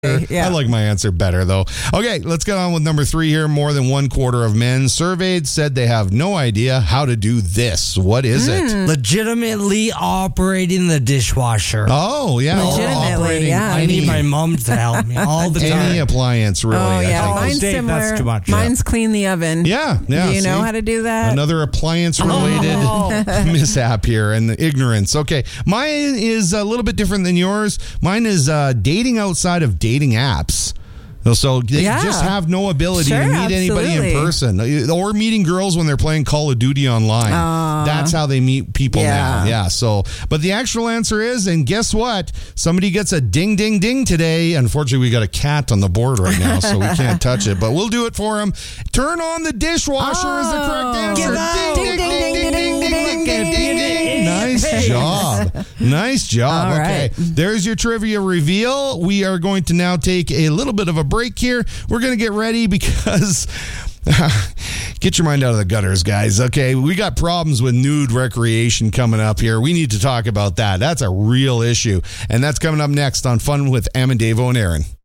Yeah. I like my answer better, though. Okay, let's get on with number 3 here. More than 1/4 of men surveyed said they have no idea how to do this. What is it? Legitimately operating the dishwasher. Oh, yeah. Legitimately, Operating yeah. I need my mom to help me all the time. any appliance, really. Oh, I yeah. think. Mine's Dave, similar. that's too much. Mine's clean the oven. Yeah. Do you know see? how to do that? Another appliance-related mishap here and the ignorance. Okay, mine is a little bit different than yours. Mine is dating outside of dating apps. So they just have no ability to meet anybody in person, or meeting girls when they're playing Call of Duty online. That's how they meet people now. Yeah. So, but the actual answer is, and guess what? Somebody gets a ding, ding, ding today. Unfortunately, we got a cat on the board right now, so we can't touch it. But we'll do it for him. Turn on the dishwasher is the correct answer. Ding, ding, ding, ding, ding, ding, ding, ding, ding. Nice job. Nice job. All Okay, right. there's your trivia reveal. We are going to now take a little bit of a break here. We're going to get ready because get your mind out of the gutters, guys. Okay, we got problems with nude recreation coming up here. We need to talk about that. That's a real issue. And that's coming up next on Fun with Em and Davo and Aaron.